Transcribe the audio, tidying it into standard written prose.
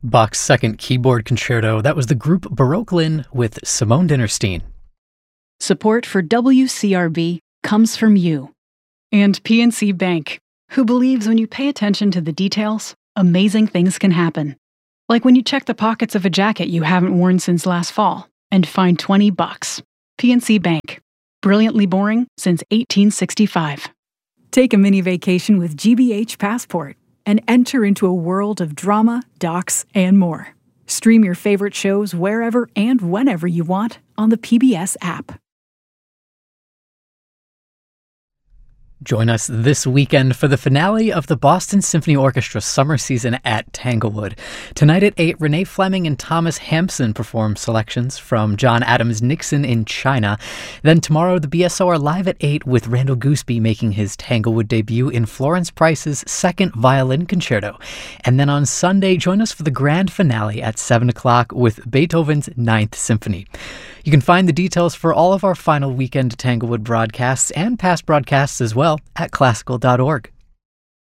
Bach's second keyboard concerto, that was the group Baroquelin with Simone Dinnerstein. Support for WCRB comes from you. And PNC Bank, who believes when you pay attention to the details, amazing things can happen. Like when you check the pockets of a jacket you haven't worn since last fall and find $20. PNC Bank. Brilliantly boring since 1865. Take a mini vacation with GBH Passport and enter into a world of drama, docs, and more. Stream your favorite shows wherever and whenever you want on the PBS app. Join us this weekend for the finale of the Boston Symphony Orchestra summer season at Tanglewood. Tonight at 8, Renee Fleming and Thomas Hampson perform selections from John Adams' Nixon in China. Then tomorrow, the BSO are live at 8 with Randall Gooseby making his Tanglewood debut in Florence Price's second violin concerto. And then on Sunday, join us for the grand finale at 7 o'clock with Beethoven's Ninth Symphony. You can find the details for all of our final weekend Tanglewood broadcasts and past broadcasts as well at classical.org.